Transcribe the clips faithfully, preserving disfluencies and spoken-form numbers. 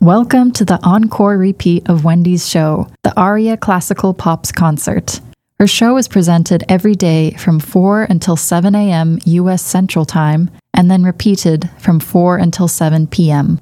Welcome to the encore repeat of Wendy's show, the Aria Classical Pops Concert. Her show is presented every day from four until seven a.m. U S Central Time, and then repeated from four until seven p.m.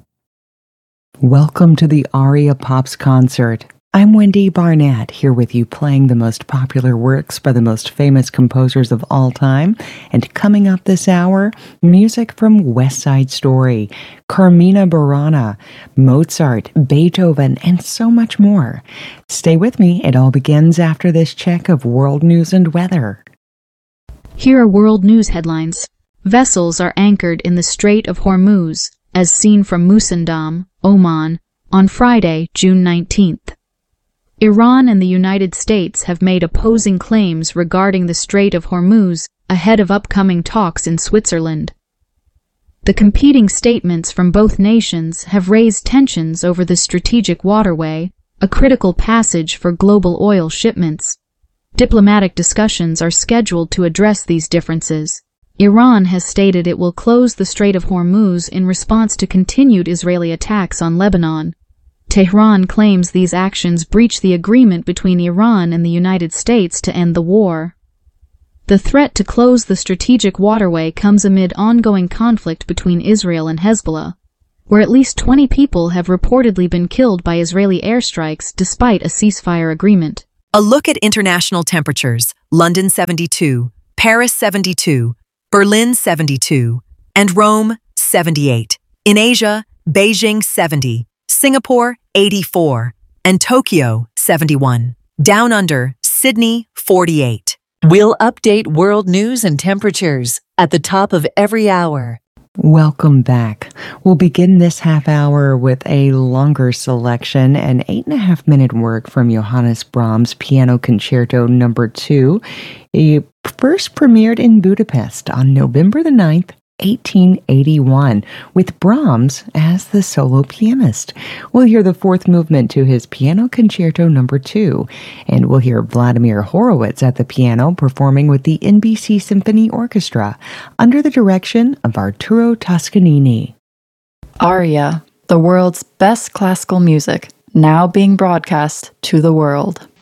Welcome to the Aria Pops Concert. I'm Wendy Barnett, here with you playing the most popular works by the most famous composers of all time. And coming up this hour, music from West Side Story, Carmina Burana, Mozart, Beethoven, and so much more. Stay with me. It all begins after this check of world news and weather. Here are world news headlines. Vessels are anchored in the Strait of Hormuz, as seen from Musandam, Oman, on Friday, June nineteenth. Iran and the United States have made opposing claims regarding the Strait of Hormuz ahead of upcoming talks in Switzerland. The competing statements from both nations have raised tensions over the strategic waterway, a critical passage for global oil shipments. Diplomatic discussions are scheduled to address these differences. Iran has stated it will close the Strait of Hormuz in response to continued Israeli attacks on Lebanon. Tehran claims these actions breach the agreement between Iran and the United States to end the war. The threat to close the strategic waterway comes amid ongoing conflict between Israel and Hezbollah, where at least twenty people have reportedly been killed by Israeli airstrikes despite a ceasefire agreement. A look at international temperatures: London seventy-two, Paris seventy-two, Berlin seventy-two, and Rome seventy-eight. In Asia, Beijing seventy, Singapore eighty-four, and Tokyo seventy-one. Down under, Sydney forty-eight. We'll update world news and temperatures at the top of every hour. Welcome back. We'll begin this half hour with a longer selection, an eight and a half minute work from Johannes Brahms' Piano Concerto Number Two. It first premiered in Budapest on November the ninth, eighteen eighty-one, with Brahms as the solo pianist. We'll hear the fourth movement to his Piano Concerto Number Two, and we'll hear Vladimir Horowitz at the piano performing with the N B C Symphony Orchestra under the direction of Arturo Toscanini. Aria, the world's best classical music, now being broadcast to the world.